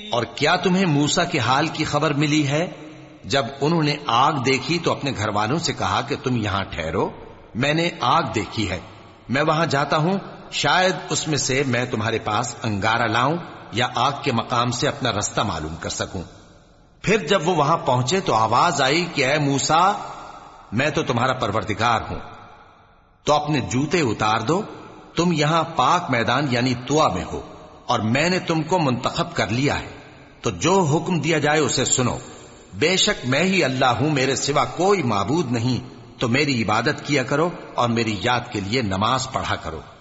और क्या तुम्हें मूसा के हाल की खबर मिली है? जब उन्होंने आग देखी तो अपने घर वालों से कहा कि तुम यहां ठहरो, मैंने आग देखी है, मैं वहां जाता हूं, शायद उसमें से मैं तुम्हारे पास अंगारा लाऊं या आग के मकाम से अपना रास्ता मालूम कर सकूं। फिर जब वो वहां पहुंचे तो आवाज आई कि ऐ मूसा, मैं तो तुम्हारा परवरदिगार हूं, तो अपने जूते उतार दो, तुम यहां पाक मैदान यानी तुआ में हो और मैंने तुमको मुंतखब कर लिया है, तो जो हुक्म दिया जाए उसे सुनो। बेशक मैं ही अल्लाह हूं, मेरे सिवा कोई माबूद नहीं, तो मेरी इबादत किया करो और मेरी याद के लिए नमाज पढ़ा करो।